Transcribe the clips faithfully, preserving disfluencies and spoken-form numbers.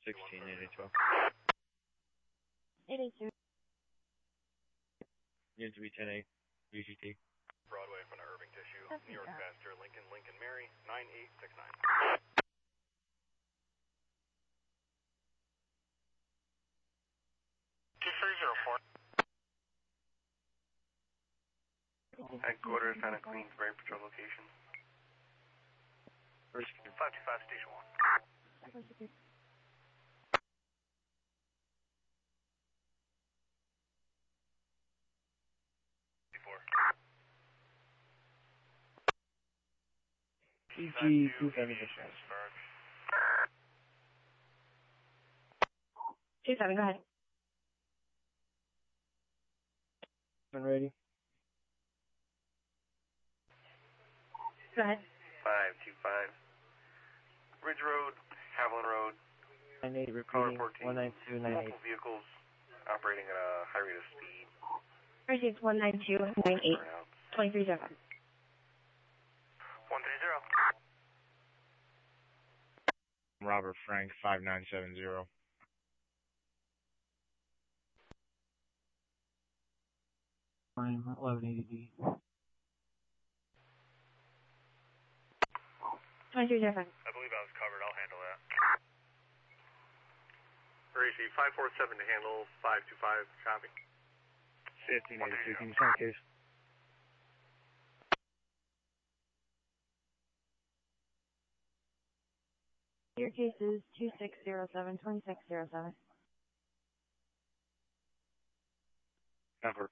sixteen, eight eight twelve. eight eight two. Unit to be ten eight, V G T. Broadway in front of Irving Tissue, That's New York okay. Passenger, Lincoln, Lincoln, Mary, nine eight six nine. two three zero four. Headquarters, Santa Queensbury Patrol Location. First, five two five, Station one. Four. P G two seven six. two seven, go ahead. Been ready. Go ahead. five two five. Ridge Road, Haviland Road, nine eight caller repeating, fourteen. one nine two nine eight. Multiple vehicles operating at a high rate of speed. Received one nine two nine eight, two three zero. one three zero. Robert Frank, five nine seven zero. eleven eighty D. twenty-three zero five. I believe I was covered. I'll handle that. Racy, five four seven to handle, five two five, copy. fifteen eighty-two, can you send a case? Your case is two six zero seven, two six zero seven. Cover.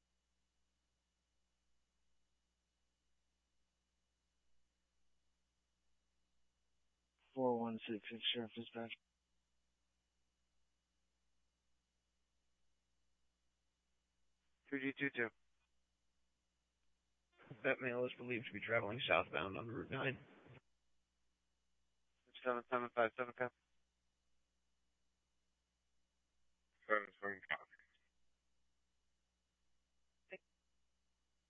four one six, it's Sheriff Dispatch. two G two two. That male is believed to be traveling southbound on Route nine. seven seven five seven, copy. seven seven five.